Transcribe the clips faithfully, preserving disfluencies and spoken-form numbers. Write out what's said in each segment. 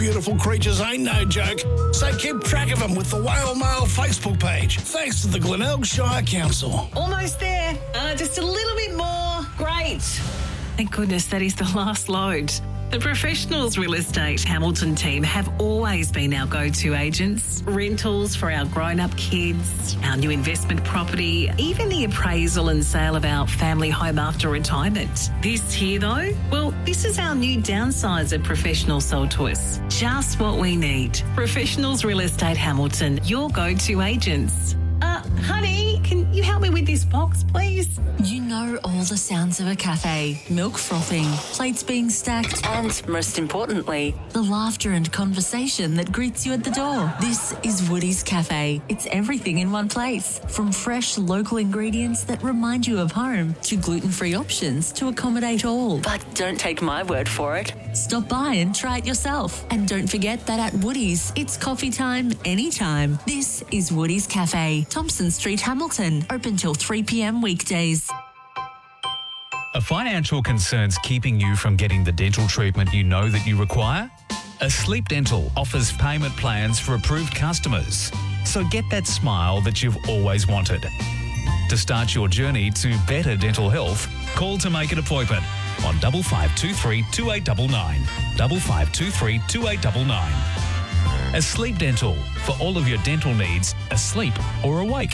Beautiful creatures ain't no joke, so keep track of them with the Whale Mail Facebook page, thanks to the Glenelg Shire Council. Almost there. Uh, just a little bit more. Great. Thank goodness that is the last load. The Professionals Real Estate Hamilton team have always been our go-to agents. Rentals for our grown-up kids, our new investment property, even the appraisal and sale of our family home after retirement. This here, though, well, this is our new downsizer professional sold to us. Just what we need. Professionals Real Estate Hamilton, your go-to agents. Uh, honey, can you help me with this box, please? You know all the sounds of a cafe. Milk frothing, plates being stacked, and, most importantly, the laughter and conversation that greets you at the door. This is Woody's Cafe. It's everything in one place. From fresh local ingredients that remind you of home to gluten-free options to accommodate all. But don't take my word for it. Stop by and try it yourself. And don't forget that at Woody's, it's coffee time anytime. This is Woody's Cafe, Thompson Street, Hamilton. Open till three p.m. weekdays. Are financial concerns keeping you from getting the dental treatment you know that you require? Asleep Dental offers payment plans for approved customers. So get that smile that you've always wanted. To start your journey to better dental health, call to make an appointment on double five two three two eight nine nine, double five two three two eight nine nine. Asleep Dental, for all of your dental needs, asleep or awake.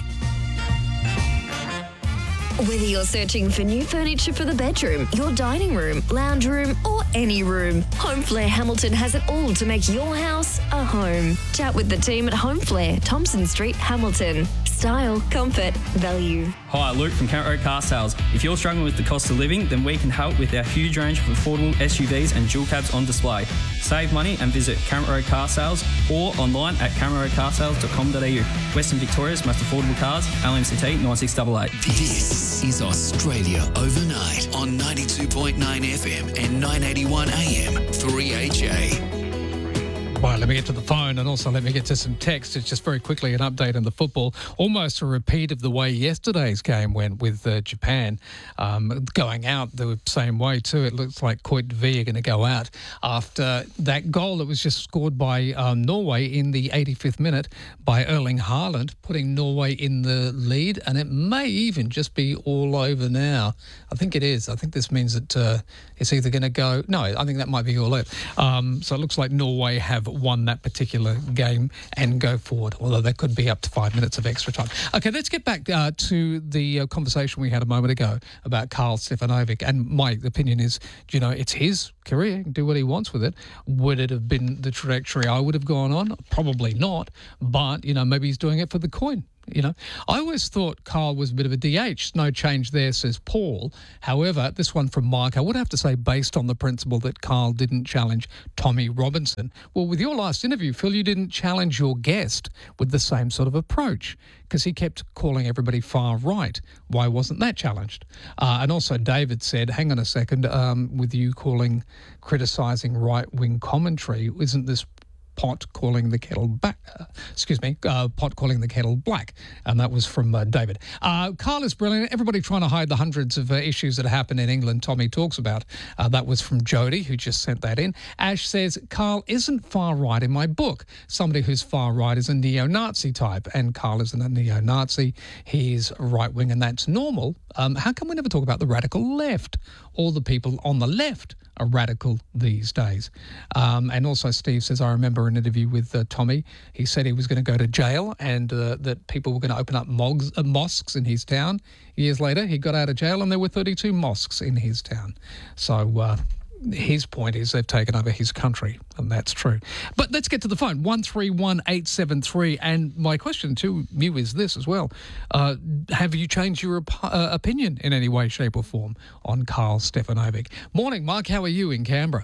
Whether you're searching for new furniture for the bedroom, your dining room, lounge room, or any room, Home Flair Hamilton has it all to make your house a home. Chat with the team at Home Flair, Thompson Street, Hamilton. Style, comfort, value. Hi, Luke from Count Road Car Sales. If you're struggling with the cost of living, then we can help with our huge range of affordable S U Vs and dual cabs on display. Save money and visit Count Road Car Sales or online at count road car sales dot com dot a u. Western Victoria's most affordable cars, L M C T nine six eight eight. This is Australia Overnight on ninety-two point nine F M and nine eighty-one A M three H A. Right, let me get to the phone and also let me get to some text. It's just very quickly an update on the football. Almost a repeat of the way yesterday's game went with uh, Japan um, going out the same way too. It looks like Coit V are going to go out after that goal that was just scored by um, Norway in the eighty-fifth minute by Erling Haaland, putting Norway in the lead. And it may even just be all over now. I think it is. I think this means that uh, it's either going to go... No, I think that might be all it. Um, so it looks like Norway have won that particular game and go forward, although there could be up to five minutes of extra time. Okay, let's get back uh, to the uh, conversation we had a moment ago about Karl Stefanovic, and my opinion is, you know, it's his career, he can do what he wants with it. Would it have been the trajectory I would have gone on? Probably not, but, you know, maybe he's doing it for the coin. You know, I always thought Karl was a bit of a D H. No change there, says Paul. However, this one from Mike, I would have to say, based on the principle that Karl didn't challenge Tommy Robinson. Well, with your last interview, Phil, you didn't challenge your guest with the same sort of approach because he kept calling everybody far right. Why wasn't that challenged? Uh, and also David said, hang on a second, um, with you calling, criticising right-wing commentary, isn't this pot calling the kettle back, uh, excuse me, uh, pot calling the kettle black. And that was from uh, David. Uh, Karl is brilliant. Everybody trying to hide the hundreds of uh, issues that happen in England Tommy talks about. Uh, that was from Jody, who just sent that in. Ash says, Karl isn't far right in my book. Somebody who's far right is a neo-Nazi type, and Karl isn't a neo-Nazi. He's right-wing, and that's normal. Um, how come we never talk about the radical left? All the people on the left are radical these days. Um, and also Steve says, I remember an interview with uh, Tommy. He said he was going to go to jail and uh, that people were going to open up mogs, uh, mosques in his town. Years later, he got out of jail and there were thirty-two mosques in his town. So uh, his point is they've taken over his country, and that's true. But let's get to the phone, one three one eight seven three. And my question to you is this as well. Uh, have you changed your op- uh, opinion in any way, shape or form on Karl Stefanovic? Morning, Mark. How are you in Canberra?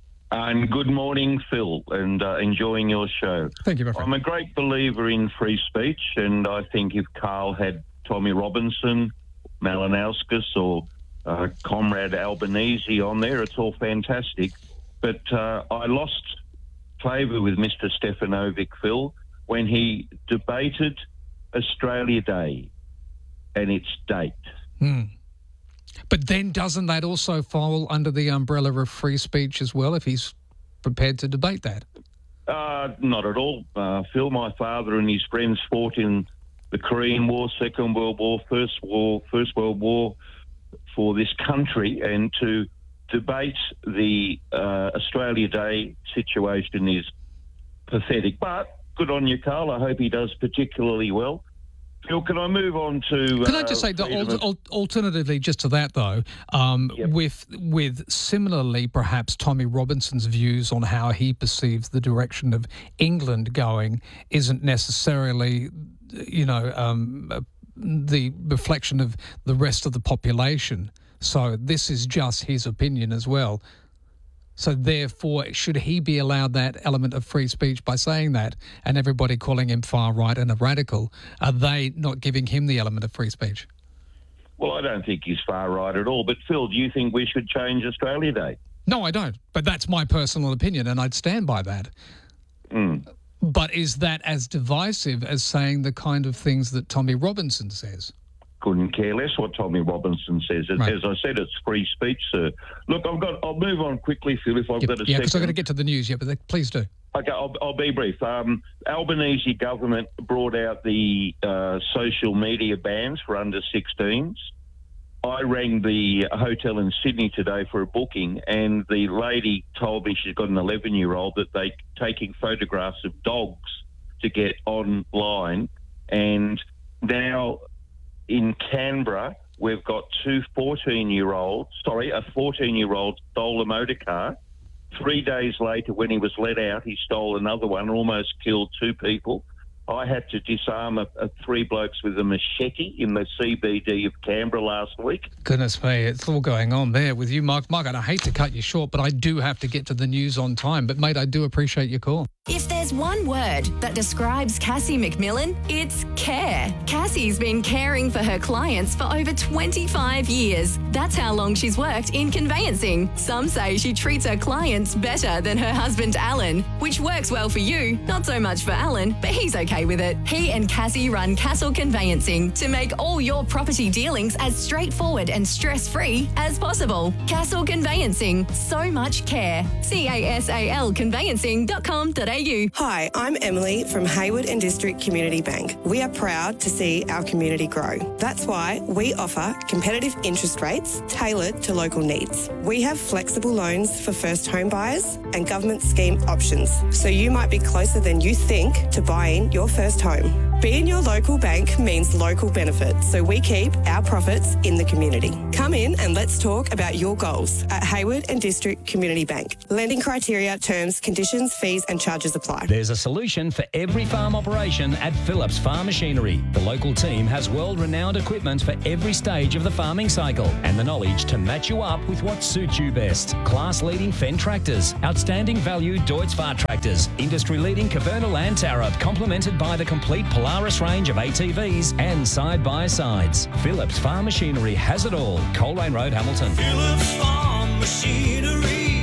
And good morning, Phil, and uh, enjoying your show. Thank you, my friend. I'm a great believer in free speech, and I think if Karl had Tommy Robinson, Malinauskas or uh, Comrade Albanese on there, it's all fantastic. But uh, I lost favour with Mister Stefanovic, Phil, when he debated Australia Day and its date. Hmm. But then doesn't that also fall under the umbrella of free speech as well, if he's prepared to debate that? Uh, not at all, uh, Phil. My father and his friends fought in the Korean War, Second World War, First War, First World War for this country, and to debate the uh, Australia Day situation is pathetic. But good on you, Carl. I hope he does particularly well. Phil, can I move on to... Can I just uh, say, that al- al- alternatively, just to that, though, um, yep. with with similarly, perhaps, Tommy Robinson's views on how he perceives the direction of England going isn't necessarily, you know, um, the reflection of the rest of the population. So this is just his opinion as well. So therefore, should he be allowed that element of free speech by saying that, and everybody calling him far right and a radical? Are they not giving him the element of free speech? Well, I don't think he's far right at all. But Phil, do you think we should change Australia Day? No, I don't. But that's my personal opinion, and I'd stand by that. Mm. But is that as divisive as saying the kind of things that Tommy Robinson says? Couldn't care less what Tommy Robinson says. As, right. as I said, it's free speech, sir. Look, I've got. I'll move on quickly, Phil, if I've yep. got a yeah, second. because I've got to get to the news yet, but they, please do. Okay, I'll, I'll be brief. Um, Albanese government brought out the uh, social media bans for under sixteens. I rang the hotel in Sydney today for a booking, and the lady told me she's got an eleven-year-old that they're taking photographs of dogs to get online, and now in Canberra, we've got two fourteen-year-olds, sorry, a fourteen-year-old stole a motor car. Three days later, when he was let out, he stole another one and almost killed two people. I had to disarm a, a three blokes with a machete in the C B D of Canberra last week. Goodness me, it's all going on there with you, Mark. Mark, and I hate to cut you short, but I do have to get to the news on time. But, mate, I do appreciate your call. If there's one word that describes Cassie McMillan, it's care. Cassie's been caring for her clients for over twenty-five years. That's how long she's worked in conveyancing. Some say she treats her clients better than her husband, Alan, which works well for you, not so much for Alan, but he's okay with it. He and Cassie run Castle Conveyancing to make all your property dealings as straightforward and stress-free as possible. Castle Conveyancing, so much care. C A S A L conveyancing dot com dot a u. Hi, I'm Emily from Hayward and District Community Bank. We are proud to see our community grow. That's why we offer competitive interest rates tailored to local needs. We have flexible loans for first home buyers and government scheme options, so you might be closer than you think to buying your first home. Being your local bank means local benefits, so we keep our profits in the community. Come in and let's talk about your goals at Hayward and District Community Bank. Lending criteria, terms, conditions, fees and charges apply. There's a solution for every farm operation at Phillips Farm Machinery. The local team has world-renowned equipment for every stage of the farming cycle and the knowledge to match you up with what suits you best. Class-leading Fendt tractors, outstanding value Deutz Fahrt tractors, industry-leading Caverna Landauer, complemented by the complete Polaris range of A T Vs and side-by-sides. Phillips Farm Machinery has it all. Coleraine Road, Hamilton. Phillips Farm Machinery.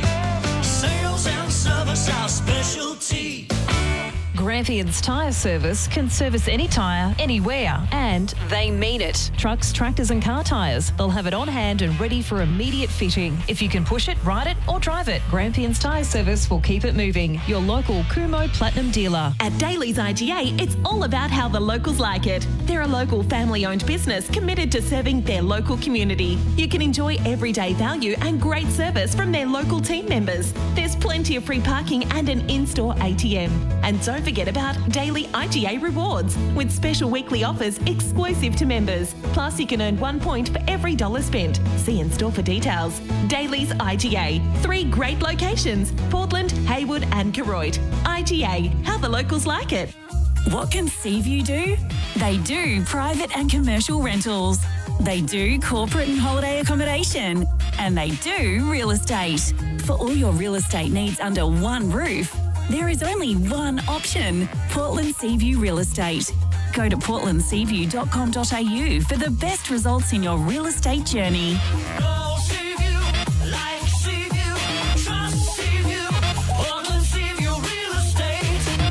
Sales and service, our specialty. Grampians Tyre Service can service any tyre, anywhere, and they mean it. Trucks, tractors and car tyres. They'll have it on hand and ready for immediate fitting. If you can push it, ride it or drive it, Grampians Tyre Service will keep it moving. Your local Kumo Platinum dealer. At Daly's I G A, it's all about how the locals like it. They're a local family-owned business committed to serving their local community. You can enjoy everyday value and great service from their local team members. There's plenty of free parking and an in-store A T M. And don't forget about Daily I G A rewards with special weekly offers exclusive to members. Plus, you can earn one point for every dollar spent. See in store for details. Daly's I G A. Three great locations: Portland, Hayward and Koroit. I G A. How the locals like it. What can Seaview do? They do private and commercial rentals. They do corporate and holiday accommodation. And they do real estate. For all your real estate needs under one roof, there is only one option: Portland Seaview Real Estate. Go to portland seaview dot com dot a u for the best results in your real estate journey. Go Seaview, like Seaview, trust Seaview, Portland Seaview Real Estate.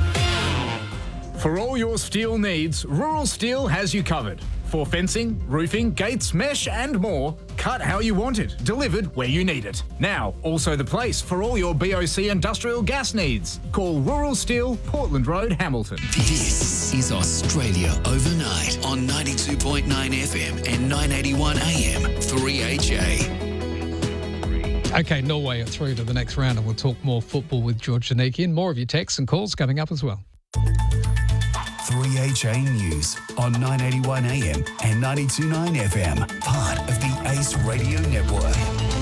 For all your steel needs, Rural Steel has you covered. For fencing, roofing, gates, mesh and more, cut how you want it, delivered where you need it. Now, also the place for all your B O C industrial gas needs. Call Rural Steel, Portland Road, Hamilton. This is Australia Overnight on ninety-two point nine F M and nine eighty-one A M, three H A. Okay, Norway are through to the next round, and we'll talk more football with George Janikian. More of your texts and calls coming up as well. three H A News on nine eighty-one A M and ninety-two point nine F M, part of the Ace Radio Network.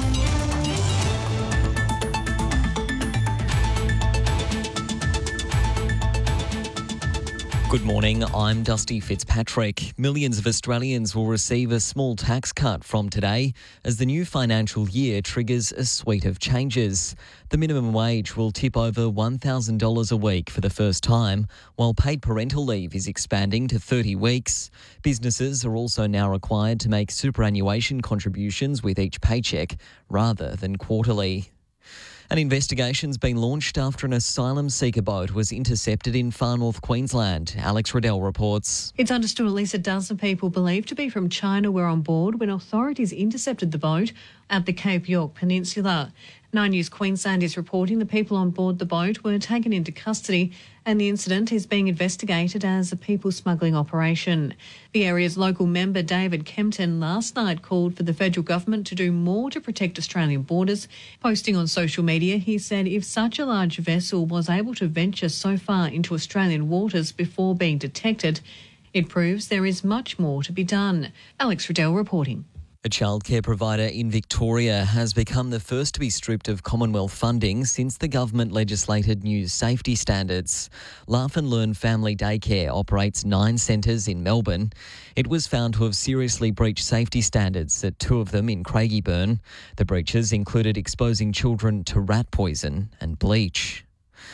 Good morning, I'm Dusty Fitzpatrick. Millions of Australians will receive a small tax cut from today as the new financial year triggers a suite of changes. The minimum wage will tip over one thousand dollars a week for the first time, while paid parental leave is expanding to thirty weeks. Businesses are also now required to make superannuation contributions with each paycheck rather than quarterly. An investigation's been launched after an asylum seeker boat was intercepted in far north Queensland. Alex Riddell reports. It's understood at least a dozen people believed to be from China were on board when authorities intercepted the boat at the Cape York Peninsula. Nine News Queensland is reporting the people on board the boat were taken into custody and the incident is being investigated as a people smuggling operation. The area's local member David Kempton last night called for the federal government to do more to protect Australian borders. Posting on social media, he said if such a large vessel was able to venture so far into Australian waters before being detected, it proves there is much more to be done. Alex Riddell reporting. A childcare provider in Victoria has become the first to be stripped of Commonwealth funding since the government legislated new safety standards. Laugh and Learn Family Daycare operates nine centres in Melbourne. It was found to have seriously breached safety standards at two of them in Craigieburn. The breaches included exposing children to rat poison and bleach.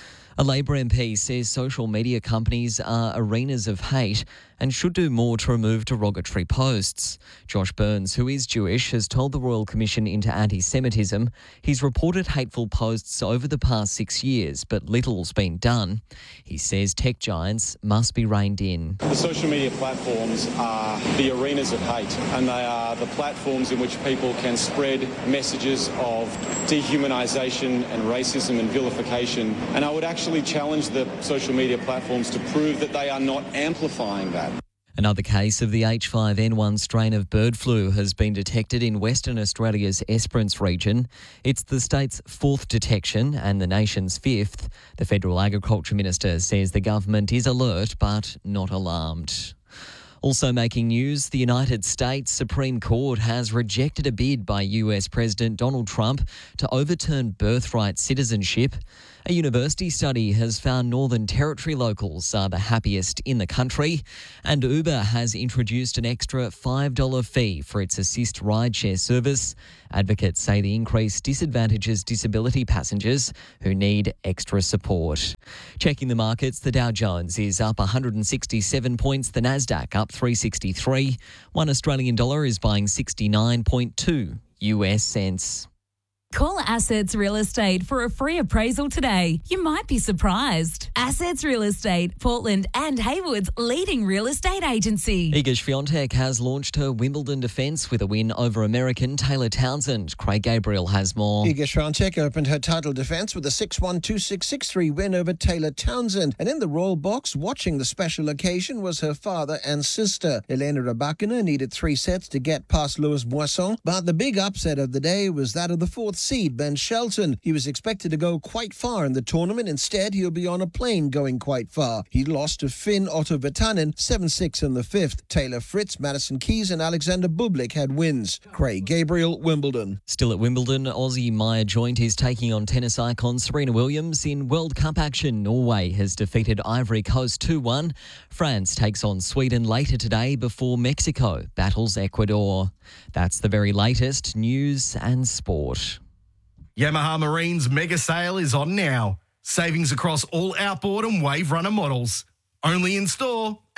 A Labor M P says social media companies are arenas of hate and should do more to remove derogatory posts. Josh Burns, who is Jewish, has told the Royal Commission into Anti-Semitism he's reported hateful posts over the past six years, but little's been done. He says tech giants must be reined in. The social media platforms are the arenas of hate, and they are the platforms in which people can spread messages of dehumanisation and racism and vilification. And I would actually challenge the social media platforms to prove that they are not amplifying that. Another case of the H five N one strain of bird flu has been detected in Western Australia's Esperance region. It's the state's fourth detection and the nation's fifth. The Federal Agriculture Minister says the government is alert but not alarmed. Also making news, the United States Supreme Court has rejected a bid by U S President Donald Trump to overturn birthright citizenship. A university study has found Northern Territory locals are the happiest in the country, and Uber has introduced an extra five dollars fee for its Assist rideshare service. Advocates say the increase disadvantages disability passengers who need extra support. Checking the markets, the Dow Jones is up one hundred sixty-seven points, the Nasdaq up three sixty-three. One Australian dollar is buying sixty-nine point two U S cents. Call Assets Real Estate for a free appraisal today. You might be surprised. Assets Real Estate, Portland and Haywood's leading real estate agency. Iga Swiatek has launched her Wimbledon defence with a win over American Taylor Townsend. Craig Gabriel has more. Iga Swiatek opened her title defence with a six one, two six, six three win over Taylor Townsend. And in the Royal Box, watching the special occasion was her father and sister. Elena Rybakina needed three sets to get past Louis Boisson. But the big upset of the day was that of the fourth seed, Ben Shelton. He was expected to go quite far in the tournament. Instead, he'll be on a plane going quite far. He lost to Finn Otto Vatanen seven six in the fifth. Taylor Fritz, Madison Keys and Alexander Bublik had wins. Craig Gabriel, Wimbledon. Still at Wimbledon, Aussie Maya Joint is taking on tennis icon Serena Williams in World Cup action. Norway has defeated Ivory Coast two one. France takes on Sweden later today before Mexico battles Ecuador. That's the very latest news and sport. Yamaha Marine's mega sale is on now. Savings across all outboard and wave runner models. Only in store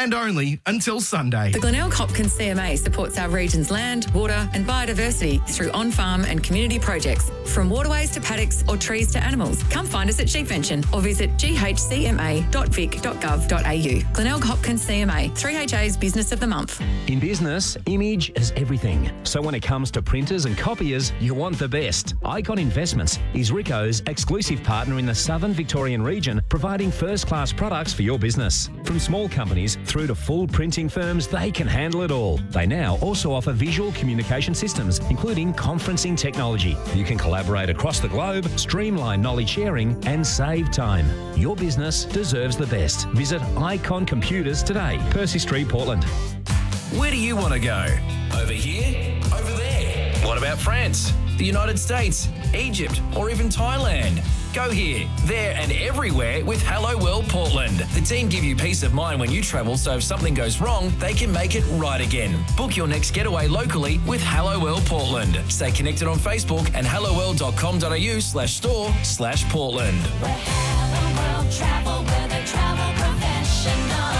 and only until Sunday. The Glenelg Hopkins C M A supports our region's land, water and biodiversity through on-farm and community projects, from waterways to paddocks or trees to animals. Come find us at Sheepvention or visit g h c m a dot vic dot gov dot a u. Glenelg Hopkins C M A, three H A's Business of the Month. In business, image is everything. So when it comes to printers and copiers, you want the best. Icon Investments is Ricoh's exclusive partner in the Southern Victorian region, providing first-class products for your business. From small companies through to full printing firms, they can handle it all. They now also offer visual communication systems, including conferencing technology. You can collaborate across the globe, streamline knowledge sharing, and save time. Your business deserves the best. Visit Icon Computers today, Percy Street, Portland. Where do you want to go? Over here? Over there? What about France, the United States, Egypt, or even Thailand? Go here, there and everywhere with Hello World Portland. The team give you peace of mind when you travel, so if something goes wrong, they can make it right again. Book your next getaway locally with Hello World Portland. Stay connected on Facebook and helloworld dot com dot a u slash store slash Portland. Hello World Travel, where they travel professionals.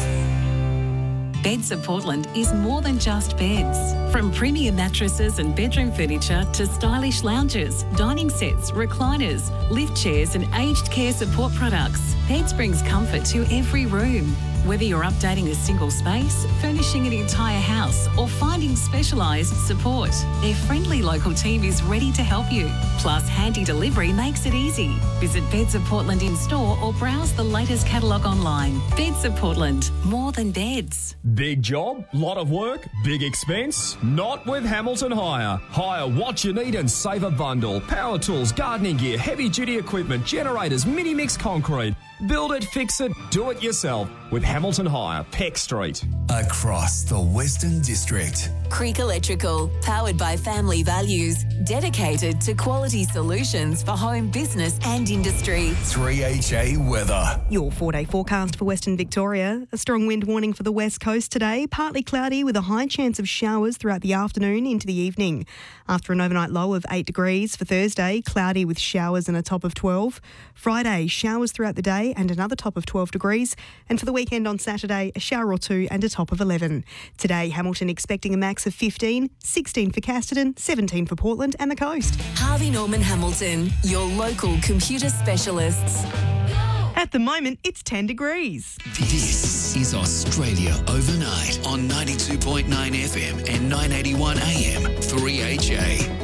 Beds of Portland is more than just beds. From premium mattresses and bedroom furniture to stylish lounges, dining sets, recliners, lift chairs and aged care support products, Beds brings comfort to every room. Whether you're updating a single space, furnishing an entire house or finding specialised support, their friendly local team is ready to help you. Plus, handy delivery makes it easy. Visit Beds of Portland in store or browse the latest catalogue online. Beds of Portland, more than beds. Big job, lot of work, big expense? Not with Hamilton Hire. Hire what you need and save a bundle. Power tools, gardening gear, heavy duty equipment, generators, mini mix concrete. Build it, fix it, do it yourself with Hamilton Hire, Peck Street. Across the Western District. Creek Electrical, powered by family values, dedicated to quality solutions for home, business and industry. three H A weather. Your four-day forecast for Western Victoria. A strong wind warning for the west coast today. Partly cloudy with a high chance of showers throughout the afternoon into the evening. After an overnight low of eight degrees for Thursday, cloudy with showers and a top of twelve. Friday, showers throughout the day and another top of twelve degrees. And for the weekend on Saturday, a shower or two and a top of eleven. Today, Hamilton expecting a max of fifteen, sixteen for Casterton, seventeen for Portland and the coast. Harvey Norman Hamilton, your local computer specialists. At the moment, it's ten degrees. This is Australia Overnight on ninety-two point nine F M and nine eighty-one A M, three H A.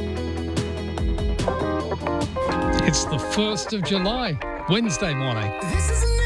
It's the first of July, Wednesday morning. This is